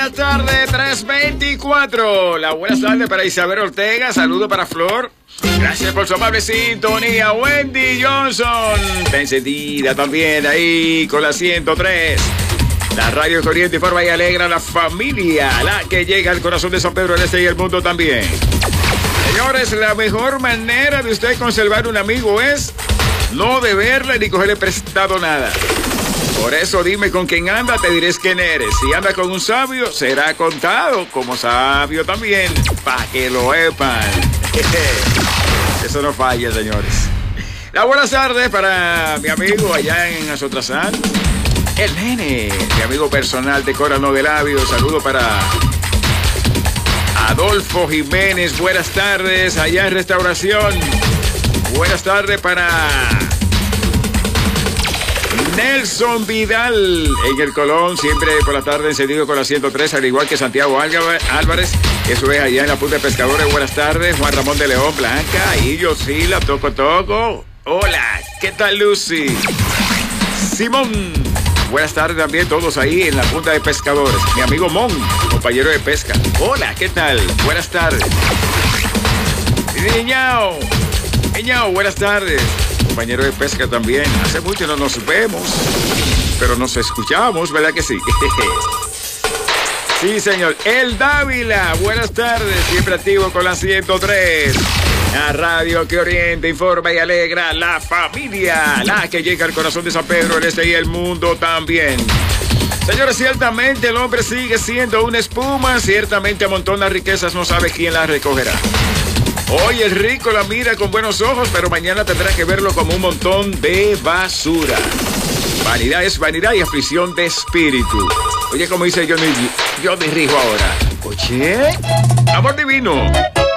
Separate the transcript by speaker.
Speaker 1: Buenas tardes, 3:24. La buenas tardes para Isabel Ortega. Saludo para Flor. Gracias por su amable sintonía. Wendy Johnson. Está encendida también ahí con la 103. La radio corriente informa y alegra a la familia. La que llega al corazón de San Pedro del Este y el mundo también. Señores, la mejor manera de usted conservar un amigo es no deberle ni cogerle prestado nada. Por eso dime con quién anda, te diré quién eres. Si anda con un sabio, será contado como sabio también, para que lo sepan. Eso no falla, señores. Las buenas tardes para mi amigo allá en Azotrasán, el nene, mi amigo personal de Corano de Labios. Saludo para Adolfo Jiménez. Buenas tardes allá en Restauración. Buenas tardes para Nelson Vidal en el Colón, siempre por la tarde encendido con la 103, al igual que Santiago Álvarez, eso es allá en la Punta de Pescadores. Buenas tardes, Juan Ramón de León, Blanca, y yo sí, la toco. Hola, ¿qué tal, Lucy? Simón, buenas tardes también todos ahí en la Punta de Pescadores. Mi amigo Mon, compañero de pesca. Hola, ¿qué tal? Buenas tardes. Niñao, buenas tardes. Compañero de pesca también. Hace mucho no nos vemos, pero nos escuchamos, ¿verdad que sí? Sí, señor. El Dávila, buenas tardes. Siempre activo con la 103. La radio que orienta, informa y alegra la familia. La que llega al corazón de San Pedro, el Este y el mundo también. Señores, ciertamente el hombre sigue siendo una espuma. Ciertamente amontona riquezas, no sabe quién las recogerá. Hoy el rico la mira con buenos ojos, pero mañana tendrá que verlo como un montón de basura. Vanidad es vanidad y aflicción de espíritu. Oye, como dice Johnny Rijo ahora. Oye, amor divino.